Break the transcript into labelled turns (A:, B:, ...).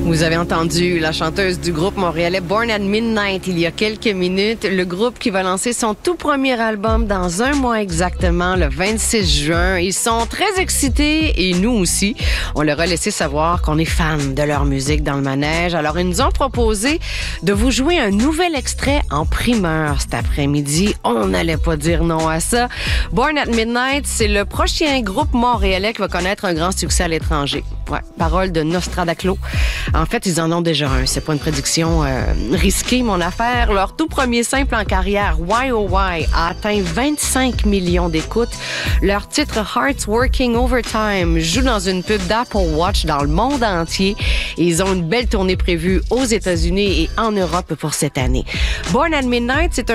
A: Vous avez entendu la chanteuse du groupe montréalais Born at Midnight il y a quelques minutes. Le groupe qui va lancer son tout premier album dans un mois exactement, le 26 juin. Ils sont très excités et nous aussi. On leur a laissé savoir qu'on est fans de leur musique dans le manège. Alors, ils nous ont proposé de vous jouer un nouvel extrait en primeur cet après-midi. On n'allait pas dire non à ça. Born at Midnight, c'est le prochain groupe montréalais qui va connaître un grand succès à l'étranger. Ouais, parole de Nostradaclo. En fait, ils en ont déjà un. C'est pas une prédiction risquée, mon affaire. Leur tout premier simple en carrière, Why Oh Why, a atteint 25 millions d'écoutes. Leur titre Hearts Working Overtime joue dans une pub d'Apple Watch dans le monde entier. Et ils ont une belle tournée prévue aux États-Unis et en Europe pour cette année. Born at Midnight, c'est un